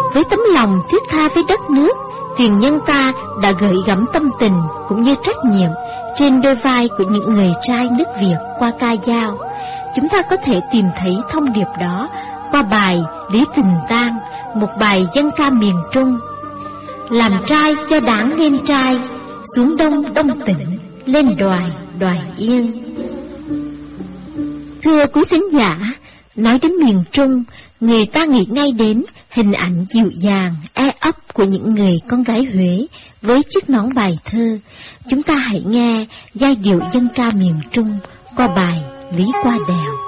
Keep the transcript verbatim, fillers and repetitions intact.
Với tấm lòng thiết tha với đất nước, tiền nhân ta đã gửi gắm tâm tình cũng như trách nhiệm trên đôi vai của những người trai nước Việt qua ca dao. Chúng ta có thể tìm thấy thông điệp đó qua bài Lý Tình Tang, một bài dân ca miền Trung. Làm trai cho đáng nên trai, xuống đông đông tỉnh, lên đoài đoài yên. Thưa quý thính giả, nói đến miền Trung, người ta nghĩ ngay đến hình ảnh dịu dàng, e ấp của những người con gái Huế với chiếc nón bài thơ. Chúng ta hãy nghe giai điệu dân ca miền Trung qua bài Lý Qua Đèo.